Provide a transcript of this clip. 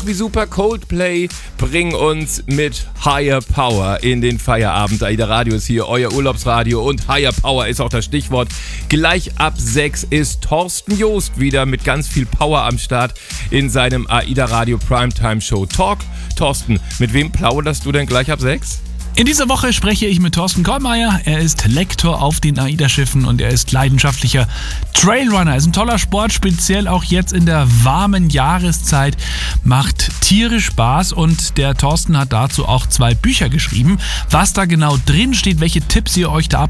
Ach, wie super, Coldplay bringen uns mit Higher Power in den Feierabend. AIDA Radio ist hier, euer Urlaubsradio, und Higher Power ist auch das Stichwort. Gleich ab 6 ist Thorsten Joost wieder mit ganz viel Power am Start in seinem AIDA Radio Primetime Show Talk. Thorsten, mit wem plauderst du denn gleich ab 6? In dieser Woche spreche ich mit Thorsten Kollmeier. Er ist Lektor auf den AIDA-Schiffen und er ist leidenschaftlicher Trailrunner. Ist ein toller Sport, speziell auch jetzt in der warmen Jahreszeit. Macht tierisch Spaß und der Thorsten hat dazu auch 2 Bücher geschrieben. Was da genau drin steht, welche Tipps ihr euch da